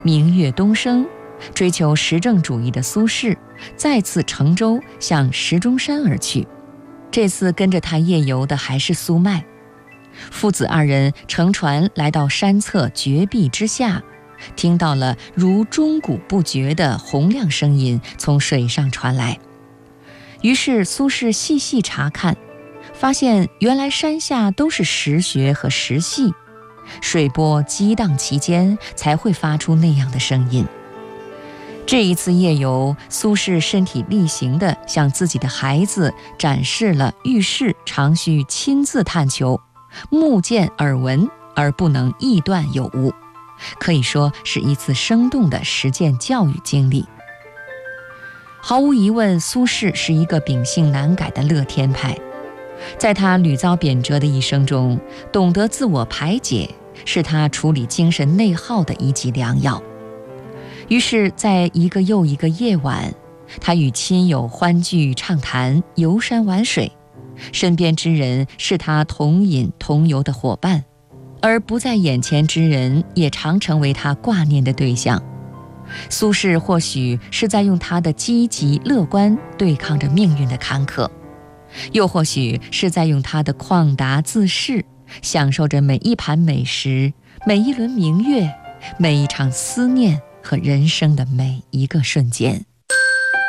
明月东升，追求实证主义的苏轼再次乘舟向石钟山而去。这次跟着他夜游的还是苏迈。父子二人乘船来到山侧绝壁之下，听到了如钟鼓不绝的洪亮声音从水上传来。于是苏轼细细查看，发现原来山下都是石穴和石隙，水波激荡其间才会发出那样的声音。这一次夜游，苏轼身体力行地向自己的孩子展示了遇事常需亲自探求，目见耳闻而不能臆断有误，可以说是一次生动的实践教育经历。毫无疑问，苏轼是一个秉性难改的乐天派。在他屡遭贬谪的一生中，懂得自我排解是他处理精神内耗的一剂良药。于是在一个又一个夜晚，他与亲友欢聚畅谈，游山玩水，身边之人是他同饮同游的伙伴，而不在眼前之人也常成为他挂念的对象。苏轼或许是在用他的积极乐观对抗着命运的坎坷，又或许是在用他的旷达自适享受着每一盘美食，每一轮明月，每一场思念和人生的每一个瞬间。